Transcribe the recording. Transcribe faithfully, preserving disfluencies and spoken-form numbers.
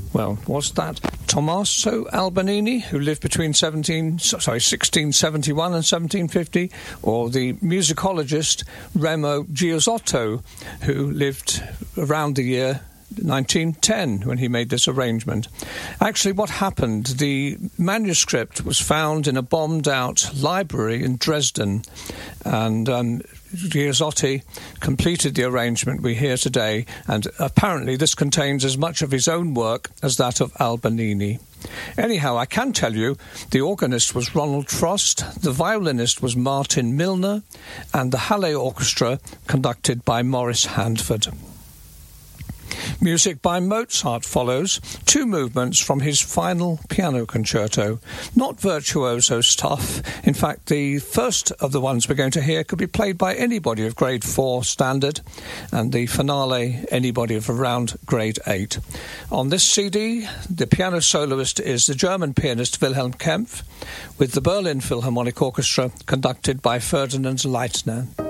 Well, was that Tommaso Albanini, who lived between seventeen, sorry, sixteen seventy-one and seventeen fifty, or the musicologist Remo Giosotto, who lived around the year nineteen ten when he made this arrangement? Actually, what happened, the manuscript was found in a bombed-out library in Dresden, and um, Giusotti completed the arrangement we hear today, and apparently this contains as much of his own work as that of Albanini. Anyhow, I can tell you the organist was Ronald Frost, the violinist was Martin Milner, and the Halle Orchestra conducted by Maurice Handford. Music by Mozart follows, two movements from his final piano concerto. Not virtuoso stuff. In fact, the first of the ones we're going to hear could be played by anybody of grade four standard, and the finale anybody of around grade eight. On this C D, the piano soloist is the German pianist Wilhelm Kempff, with the Berlin Philharmonic Orchestra conducted by Ferdinand Leitner.